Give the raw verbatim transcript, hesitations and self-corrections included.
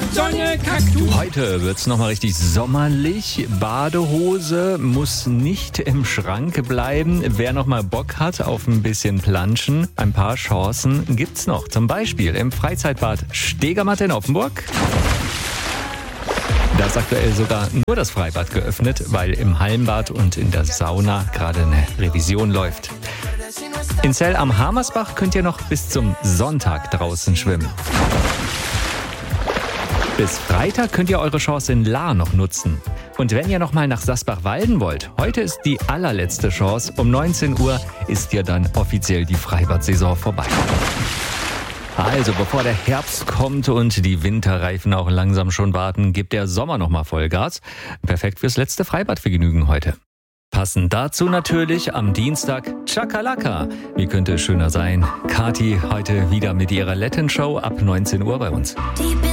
Sonne, Kaktus. Heute wird's nochmal richtig sommerlich. Badehose muss nicht im Schrank bleiben. Wer nochmal Bock hat auf ein bisschen Planschen, ein paar Chancen gibt's noch. Zum Beispiel im Freizeitbad Stegermatt in Offenburg. Da ist aktuell sogar nur das Freibad geöffnet, weil im Hallenbad und in der Sauna gerade eine Revision läuft. In Zell am Hamersbach könnt ihr noch bis zum Sonntag draußen schwimmen. Bis Freitag könnt ihr eure Chance in Lahr noch nutzen. Und wenn ihr noch mal nach Sasbach-Walden wollt, heute ist die allerletzte Chance. Um neunzehn Uhr ist ja dann offiziell die Freibad-Saison vorbei. Also, bevor der Herbst kommt und die Winterreifen auch langsam schon warten, gibt der Sommer noch mal Vollgas. Perfekt fürs letzte Freibadvergnügen heute. Passend dazu natürlich am Dienstag Chakalaka. Wie könnte es schöner sein? Kathi heute wieder mit ihrer Latin-Show ab neunzehn Uhr bei uns.